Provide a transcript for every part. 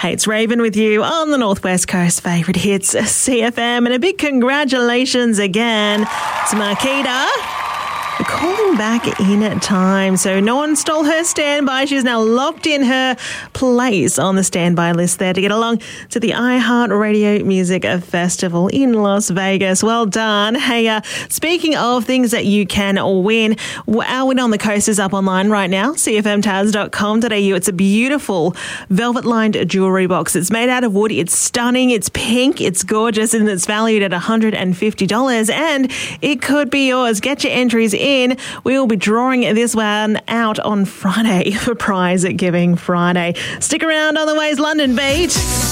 Hey, it's Raven with you on the Northwest Coast favourite hits, CFM. And a big congratulations again to Marquita. Calling back in time. So no one stole her standby. She's now locked in her place on the standby list there to get along to the iHeartRadio Music Festival in Las Vegas. Well done. Hey, speaking of things that you can win, our Win on the Coast is up online right now, cfmtaz.com.au. It's a beautiful velvet-lined jewellery box. It's made out of wood. It's stunning. It's pink. It's gorgeous, and it's valued at $150. And it could be yours. Get your entries in. We will be drawing this one out on Friday for Prize Giving Friday. Stick around, on the way's London Beat.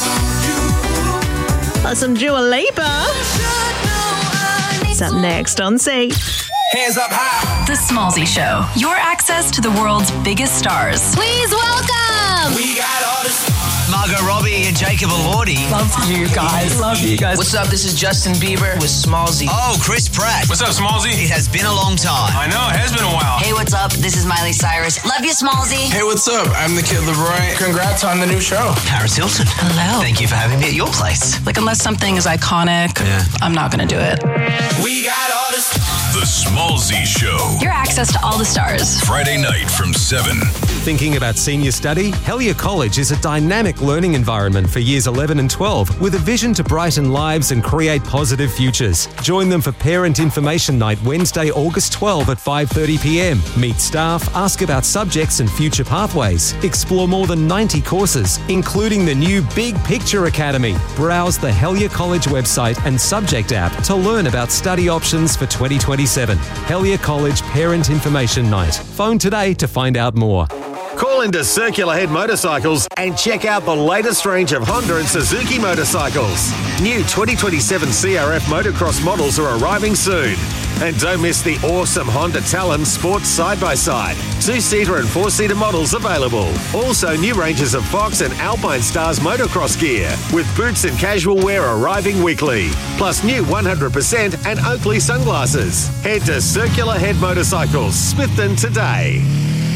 Plus some Dua Lipa. It's up next on C. Hands up high. The Smallzy Show. Your access to the world's biggest stars. Please welcome. We got all the Margot Robbie and Jacob Elordi. Love you guys. Love you guys. What's up? This is Justin Bieber with Smallzy. Oh, Chris Pratt. What's up, Smallzy? It has been a long time. I know, it has been a while. Hey, what's up? This is Miley Cyrus. Love you, Smallzy. Hey, what's up? I'm the Kid Leroy. Congrats on the new show. Paris Hilton. Hello. Thank you for having me at your place. Like, unless something is iconic, I'm not going to do it. We got all the The Smallzy Show. Your access to all the stars. Friday night from 7. Thinking about senior study? Hellier College is a dynamic learning environment for years 11 and 12 with a vision to brighten lives and create positive futures. Join them for Parent Information Night Wednesday, August 12 at 5:30 p.m. Meet staff, ask about subjects and future pathways. Explore more than 90 courses, including the new Big Picture Academy. Browse the Hellier College website and subject app to learn about study options for 2027. Hellier College Parent Information Night. Phone today to find out more. Call into Circular Head Motorcycles and check out the latest range of Honda and Suzuki motorcycles. New 2027 CRF motocross models are arriving soon. And don't miss the awesome Honda Talon Sports Side-by-Side. 2-seater and 4-seater models available. Also, new ranges of Fox and Alpine Stars motocross gear, with boots and casual wear arriving weekly. Plus new 100% and Oakley sunglasses. Head to Circular Head Motorcycles, Smithton today.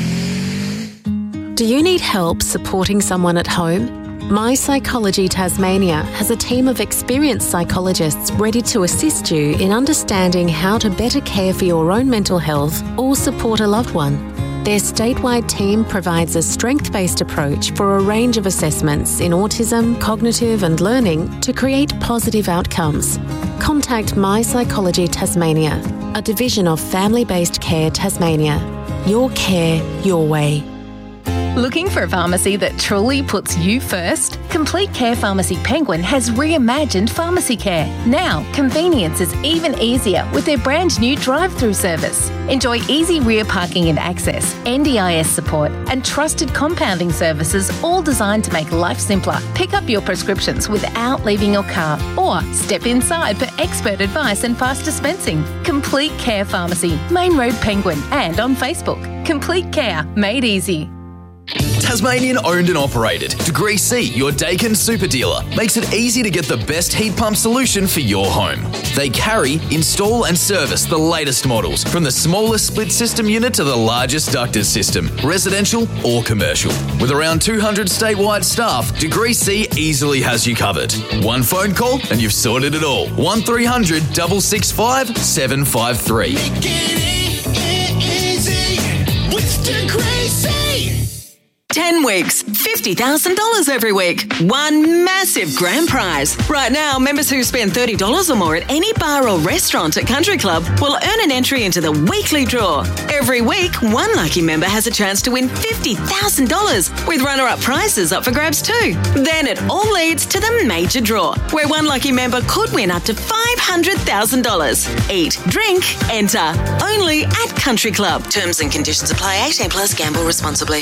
Do you need help supporting someone at home? My Psychology Tasmania has a team of experienced psychologists ready to assist you in understanding how to better care for your own mental health or support a loved one. Their statewide team provides a strength-based approach for a range of assessments in autism, cognitive and learning to create positive outcomes. Contact My Psychology Tasmania, a division of Family-Based Care Tasmania. Your care, your way. Looking for a pharmacy that truly puts you first? Complete Care Pharmacy Penguin has reimagined pharmacy care. Now, convenience is even easier with their brand new drive-through service. Enjoy easy rear parking and access, NDIS support, and trusted compounding services, all designed to make life simpler. Pick up your prescriptions without leaving your car, or step inside for expert advice and fast dispensing. Complete Care Pharmacy, Main Road Penguin, and on Facebook. Complete Care, made easy. Tasmanian owned and operated. Degree C, your Daikin super dealer, makes it easy to get the best heat pump solution for your home. They carry, install and service the latest models, from the smallest split system unit to the largest ducted system, residential or commercial. With around 200 statewide staff, Degree C easily has you covered. One phone call and you've sorted it all. 1300 665 753. Make it easy with Degree C. 10 weeks, $50,000 every week. One massive grand prize. Right now, members who spend $30 or more at any bar or restaurant at Country Club will earn an entry into the weekly draw. Every week, one lucky member has a chance to win $50,000 with runner-up prizes up for grabs too. Then it all leads to the major draw, where one lucky member could win up to $500,000. Eat, drink, enter. Only at Country Club. Terms and conditions apply. 18 plus. Gamble responsibly.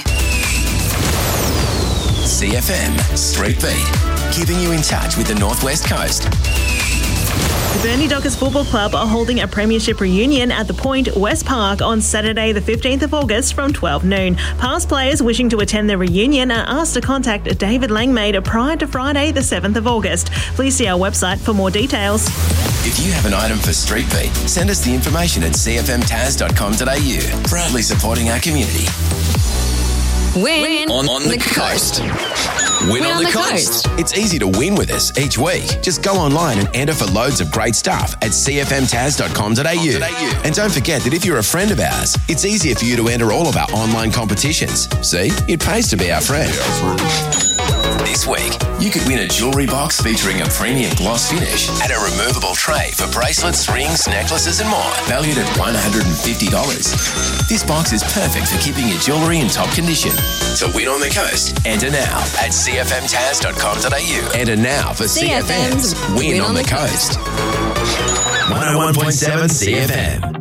CFM Street Beat, keeping you in touch with the Northwest Coast. The Burnie Dockers Football Club are holding a premiership reunion at the Point West Park on Saturday the 15th of August from 12 noon. Past players wishing to attend the reunion are asked to contact David Langmaid prior to Friday the 7th of August. Please see our website for more details. If you have an item for Street Beat, send us the information at cfmtaz.com.au. Proudly supporting our community. Win on the coast. Win on the coast. It's easy to win with us each week. Just go online and enter for loads of great stuff at cfmtaz.com.au. And don't forget that if you're a friend of ours, it's easier for you to enter all of our online competitions. See, it pays to be our friend. This week, you could win a jewellery box featuring a premium gloss finish and a removable tray for bracelets, rings, necklaces and more, valued at $150. This box is perfect for keeping your jewellery in top condition. To win on the coast, enter now at cfmtaz.com.au. Enter now for CFM's Win on the Coast. 101.7 CFM.